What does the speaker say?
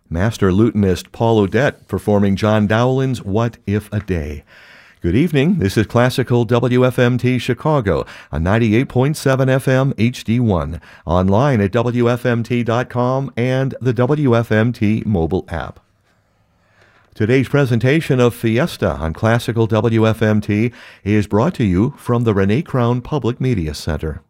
Master lutenist Paul Odette performing John Dowland's What If a Day. Good evening. This is Classical WFMT Chicago on 98.7 FM HD1, online at WFMT.com and the WFMT mobile app. Today's presentation of Fiesta on Classical WFMT is brought to you from the Renee Crown Public Media Center.